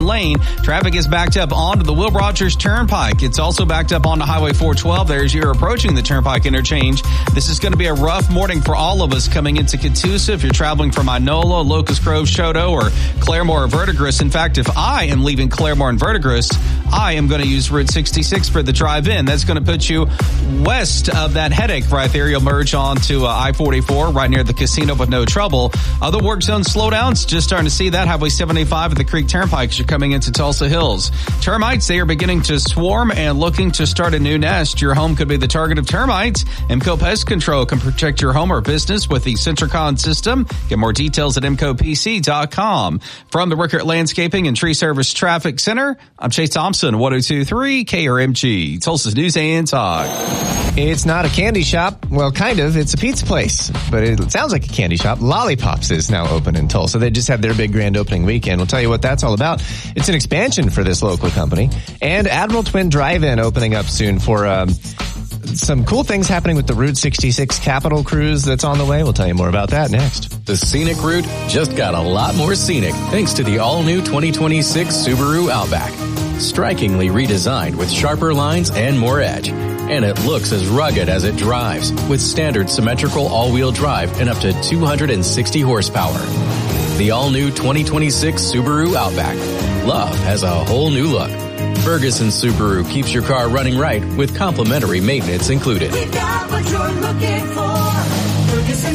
lane. Traffic is backed up onto the Will Rogers Turnpike. It's also backed up onto Highway 412 there as you're approaching the Turnpike interchange. This is going to be a rough morning for all of us coming into Catoosa. If you're traveling from Inola, Locust Grove, Choteau, or Claremore or Verdigris. In fact, if I am leaving Claremore and Verdigris, I am going to use Route 66 for the drive-in. That's going to put you west of that headache right there. You'll merge onto I-44 right near the casino with no trouble. Other work zone slowdowns, just starting to see that. Highway 75 at the Creek Turnpike as you're coming into Tulsa Hills. Termites, they are beginning to swarm and looking to start a new nest. Your home could be the target of termites. MCO Pest Control can protect your home or business with the Centricon system. Get more details at mcopc.com. From the Rickert Landscaping and Tree Service Traffic Center, I'm Chase Thompson, 102.3 KRMG, Tulsa's News and Talk. It's not a candy shop. Well, kind of. It's a pizza place, but it sounds like a candy shop. Lollipops is now open in Tulsa. They just had their big grand opening weekend. We'll tell you what that's all about. It's an expansion for this local company. And Admiral Twin Drive-In opening up soon for some cool things happening with the Route 66 Capital Cruise that's on the way. We'll tell you more about that next. The scenic route just got a lot more scenic thanks to the all-new 2026 Subaru Outback. Strikingly redesigned with sharper lines and more edge. And it looks as rugged as it drives with standard symmetrical all-wheel drive and up to 260 horsepower. The all-new 2026 Subaru Outback. Love has a whole new look. Ferguson Subaru keeps your car running right with complimentary maintenance included. We got what you're looking for. Ferguson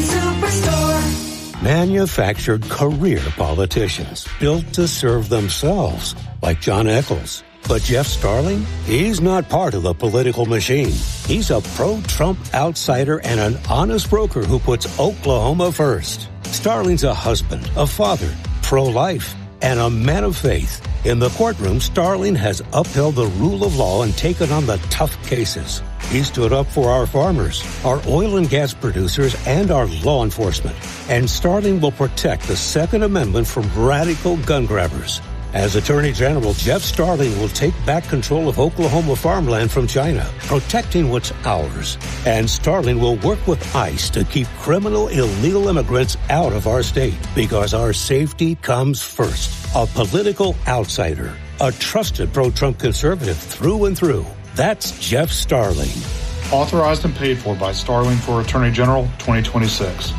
Superstore. Manufactured career politicians built to serve themselves, like John Eccles. But Jeff Starling, he's not part of the political machine. He's a pro-Trump outsider and an honest broker who puts Oklahoma first. Starling's a husband, a father, pro-life, and a man of faith. In the courtroom, Starling has upheld the rule of law and taken on the tough cases. He stood up for our farmers, our oil and gas producers, and our law enforcement. And Starling will protect the Second Amendment from radical gun grabbers. As Attorney General, Jeff Starling will take back control of Oklahoma farmland from China, protecting what's ours. And Starling will work with ICE to keep criminal illegal immigrants out of our state, because our safety comes first. A political outsider, a trusted pro-Trump conservative through and through. That's Jeff Starling. Authorized and paid for by Starling for Attorney General 2026.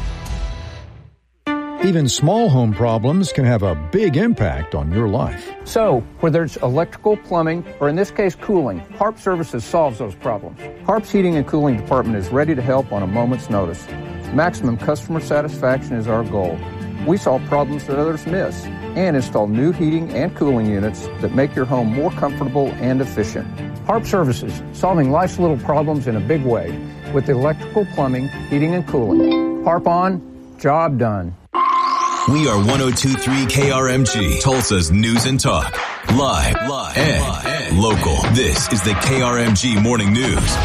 Even small home problems can have a big impact on your life. So, whether it's electrical, plumbing, or in this case, cooling, Harp Services solves those problems. Harp's Heating and Cooling Department is ready to help on a moment's notice. Maximum customer satisfaction is our goal. We solve problems that others miss and install new heating and cooling units that make your home more comfortable and efficient. Harp Services, solving life's little problems in a big way with electrical, plumbing, heating, and cooling. Harp on, job done. We are 102.3 KRMG, Tulsa's News and Talk. Live and local. This is the KRMG Morning News.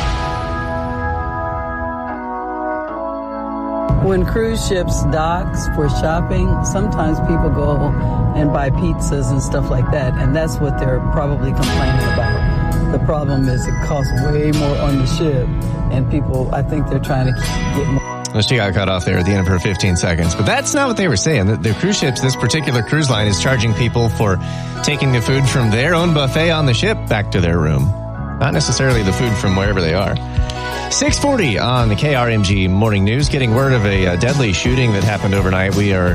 When cruise ships docks for shopping, sometimes people go and buy pizzas and stuff like that, and that's what they're probably complaining about. The problem is it costs way more on the ship, and people, I think they're trying to get more. Well, she got cut off there at the end of her 15 seconds. But that's not what they were saying. The cruise ships, this particular cruise line, is charging people for taking the food from their own buffet on the ship back to their room. Not necessarily the food from wherever they are. 6:40 on the KRMG Morning News. Getting word of a deadly shooting that happened overnight. We are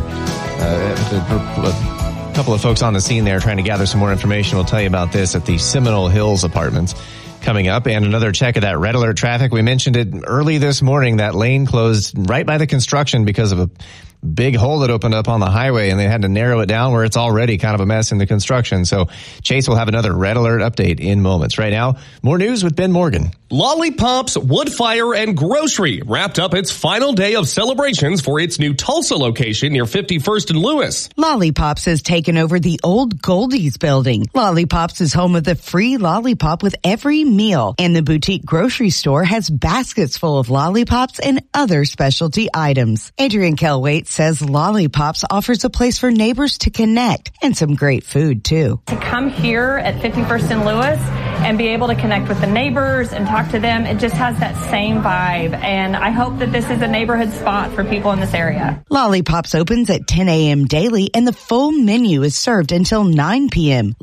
a couple of folks on the scene there trying to gather some more information. We'll tell you about this at the Seminole Hills Apartments coming up, and another check of that red alert traffic. We mentioned it early this morning, that lane closed right by the construction because of a big hole that opened up on the highway, and they had to narrow it down where it's already kind of a mess in the construction. So Chase will have another red alert update in moments. Right now, more news with Ben Morgan. Lollipops Wood Fire and Grocery wrapped up its final day of celebrations for its new Tulsa location near 51st and Lewis. Lollipops has taken over the old Goldie's building. Lollipops is home of the free lollipop with every meal, and the boutique grocery store has baskets full of lollipops and other specialty items. Adrian Kelwaite says Lollipops offers a place for neighbors to connect and some great food too. To come here at 51st and Lewis and be able to connect with the neighbors and talk to them, it just has that same vibe. And I hope that this is a neighborhood spot for people in this area. Lollipops opens at 10 a.m. daily and the full menu is served until 9 p.m.